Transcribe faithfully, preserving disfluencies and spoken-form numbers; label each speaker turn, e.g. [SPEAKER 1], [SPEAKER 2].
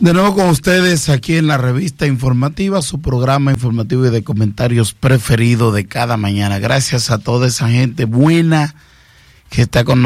[SPEAKER 1] De nuevo con ustedes aquí en la revista informativa, su programa informativo y de comentarios preferido de cada mañana. Gracias a toda esa gente buena que está con nosotros.